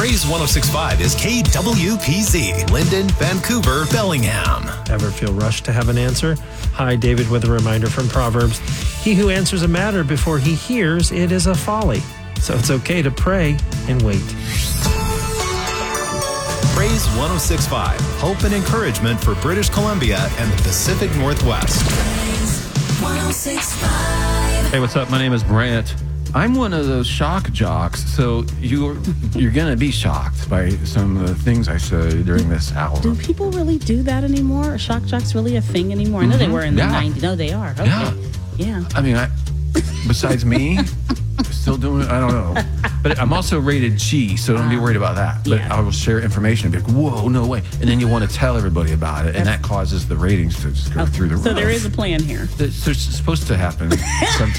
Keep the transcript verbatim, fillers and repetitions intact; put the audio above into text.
Praise one oh six point five is K W P Z, Linden, Vancouver, Bellingham. Ever feel rushed to have an answer? Hi, David, with a reminder from Proverbs. He who answers a matter before he hears it is a folly. So it's okay to pray and wait. Praise one oh six point five, hope and encouragement for British Columbia and the Pacific Northwest. Praise one oh six point five. Hey, what's up? My name is Brant. I'm one of those shock jocks, so you're you're gonna be shocked by some of the things I say during this hour. Do people really do that anymore? Are shock jocks really a thing anymore? I know they were in the Yeah. nineties. No, they are. Okay. Yeah. Yeah. I mean, I besides me, still doing it. I don't know, but I'm also rated G, so don't be worried about that. But Yeah. I will share information and be like, "Whoa, no way!" And then you want to tell everybody about it, and that causes the ratings to just go through the roof. So there is a plan here. It's, it's supposed to happen sometime.